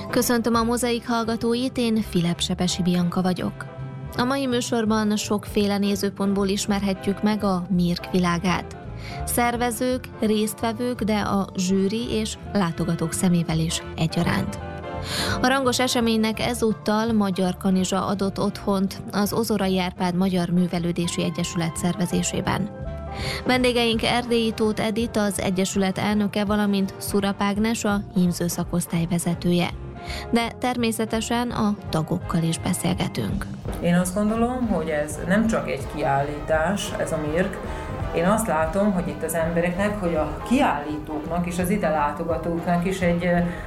Köszöntöm a Mozaik hallgatóit, én Filep-Sepesi Bianka vagyok. A mai műsorban sokféle nézőpontból ismerhetjük meg a MIRK világát. Szervezők, résztvevők, de a zsűri és látogatók szemével is egyaránt. A rangos eseménynek ezúttal Magyar Kanizsa adott otthont az Ozorai Árpád Magyar Művelődési Egyesület szervezésében. Vendégeink Erdélyi Tóth Edit, az Egyesület elnöke, valamint Szurap Ágnes, a hímző szakosztály vezetője. De természetesen a tagokkal is beszélgetünk. Én azt gondolom, hogy ez nem csak egy kiállítás, ez a MIRK. Én azt látom, hogy itt az embereknek, hogy a kiállítóknak és az ide látogatóknak is egy